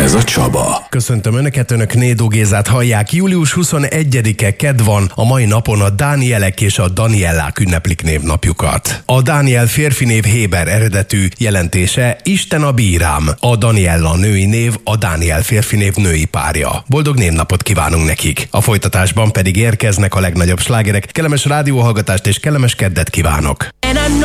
Ez a Csaba. Köszöntöm Önöket, Önök Nédó Gézát hallják. Július 21-e kedd van, a mai napon a Dánielek és a Daniellák ünneplik névnapjukat. A Dániel férfi név héber eredetű, jelentése Isten a bírám. A Daniella női név, a Dániel férfi név női párja. Boldog névnapot kívánunk nekik. A folytatásban pedig érkeznek a legnagyobb slágerek. Kellemes rádióhallgatást és kellemes keddet kívánok!